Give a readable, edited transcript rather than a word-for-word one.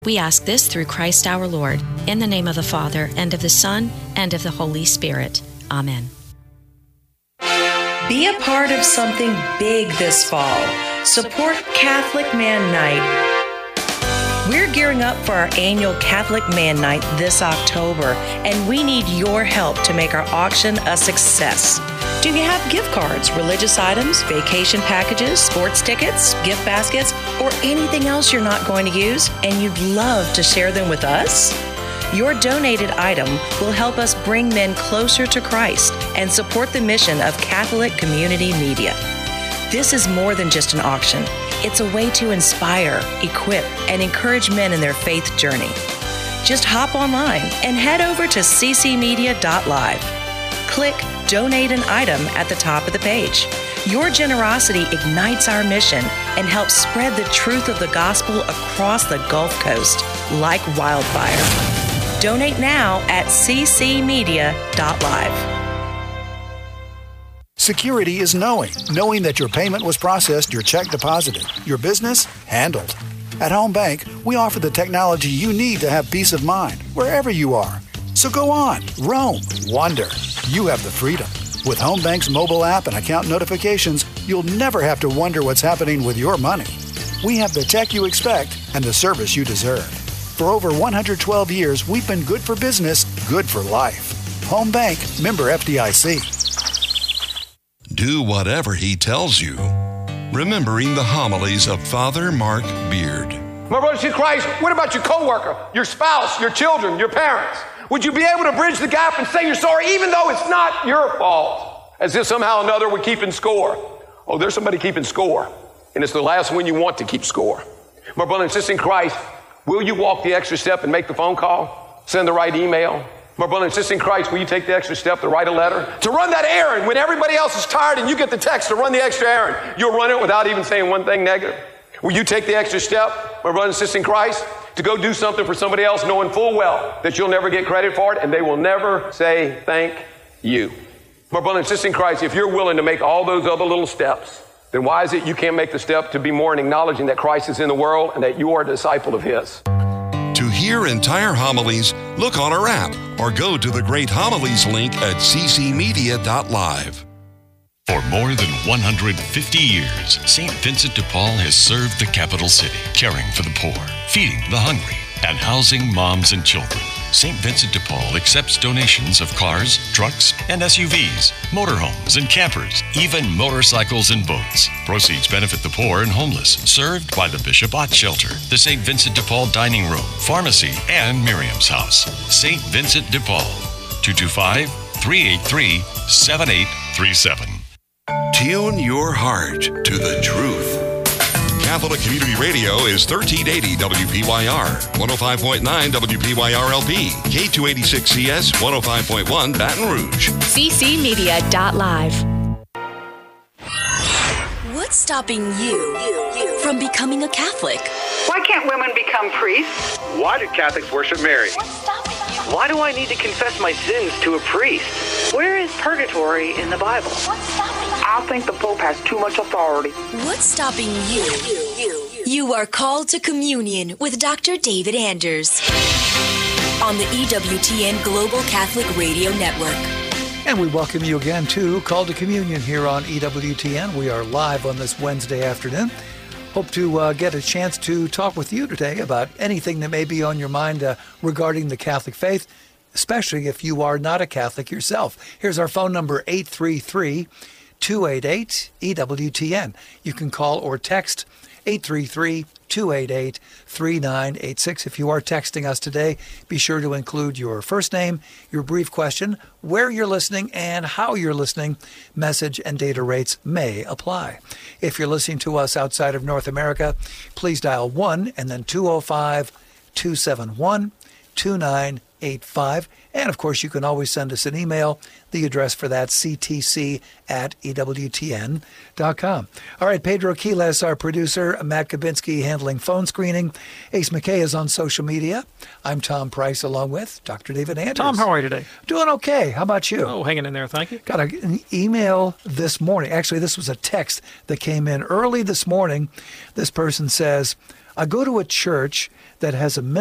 We ask this through Christ our Lord, in the name of the Father, and of the Son, and of the Holy Spirit. Amen. Be a part of something big this fall. Support Catholic Man Night. We're gearing up for our annual Catholic Man Night this October, and we need your help to make our auction a success. Do you have gift cards, religious items, vacation packages, sports tickets, gift baskets, or anything else you're not going to use, and you'd love to share them with us? Your donated item will help us bring men closer to Christ and support the mission of Catholic Community Media. This is more than just an auction. It's a way to inspire, equip, and encourage men in their faith journey. Just hop online and head over to ccmedia.live. Click Donate an Item at the top of the page. Your generosity ignites our mission and helps spread the truth of the gospel across the Gulf Coast like wildfire. Donate now at ccmedia.live. Security is knowing that your payment was processed, your check deposited, your business handled. At Home Bank, we offer the technology you need to have peace of mind wherever you are. So go on, roam, wander. You have the freedom. With Home Bank's mobile app and account notifications, you'll never have to wonder what's happening with your money. We have the tech you expect and the service you deserve. For over 112 years, we've been good for business, good for life. Home Bank, member FDIC. Do whatever he tells you. Remembering the homilies of Father Mark Beard. My brothers in Christ, what about your coworker, your spouse, your children, your parents? Would you be able to bridge the gap and say you're sorry even though it's not your fault? As if somehow or another we're keeping score. Oh, there's somebody keeping score. And it's the last one you want to keep score. My brother and sister in Christ, will you walk the extra step and make the phone call? Send the right email? My brother and sister in Christ, will you take the extra step to write a letter? To run that errand when everybody else is tired and you get the text to run the extra errand. You'll run it without even saying one thing negative. Will you take the extra step, my brother and sister in Christ, to go do something for somebody else knowing full well that you'll never get credit for it and they will never say thank you? My brother and sister in Christ, if you're willing to make all those other little steps, then why is it you can't make the step to be more in acknowledging that Christ is in the world and that you are a disciple of His? To hear entire homilies, look on our app or go to the Great Homilies link at ccmedia.live. For more than 150 years, St. Vincent de Paul has served the capital city, caring for the poor, feeding the hungry, and housing moms and children. St. Vincent de Paul accepts donations of cars, trucks, and SUVs, motorhomes and campers, even motorcycles and boats. Proceeds benefit the poor and homeless, served by the Bishop Ott Shelter, the St. Vincent de Paul Dining Room, Pharmacy, and Miriam's House. St. Vincent de Paul, 225-383-7837. Tune your heart to the truth. Catholic Community Radio is 1380 WPYR, 105.9 WPYR-LP, K286CS, 105.1 Baton Rouge. ccmedia.live. What's stopping you from becoming a Catholic? Why can't women become priests? Why do Catholics worship Mary? What's stopping you? Why do I need to confess my sins to a priest? Where is purgatory in the Bible? What's stopping you? I think the Pope has too much authority. What's stopping you? You are called to communion with Dr. David Anders on the EWTN Global Catholic Radio Network. And we welcome you again to Call to Communion here on EWTN. We are live on this Wednesday afternoon. Hope to get a chance to talk with you today about anything that may be on your mind regarding the Catholic faith, especially if you are not a Catholic yourself. Here's our phone number, 833-288-EWTN. You can call or text 833-288-3986. If you are texting us today, be sure to include your first name, your brief question, where you're listening, and how you're listening. Message and data rates may apply. If you're listening to us outside of North America, please dial 1 and then 205-271-29 888-866-3885. And, of course, you can always send us an email. The address for that, ctc@ewtn.com. All right, Pedro Quiles, our producer, Matt Kabinski handling phone screening. Ace McKay is on social media. I'm Tom Price along with Dr. David Anders. Tom, how are you today? Doing okay. How about you? Oh, hanging in there, thank you. Got an email this morning. Actually, this was a text that came in early this morning. This person says, I go to a church that has a